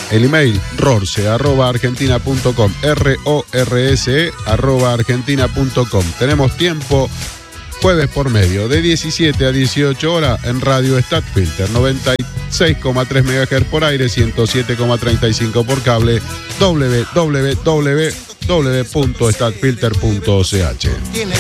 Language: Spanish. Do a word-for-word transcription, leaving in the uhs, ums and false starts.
El email rorse arroba argentina punto com, R O R S E arroba argentina punto com. Tenemos tiempo jueves por medio, de diecisiete a dieciocho horas en Radio Stadtfilter, noventa y seis coma tres megahertz por aire, ciento siete coma treinta y cinco por cable, doble u doble u doble u punto stadtfilter punto c h.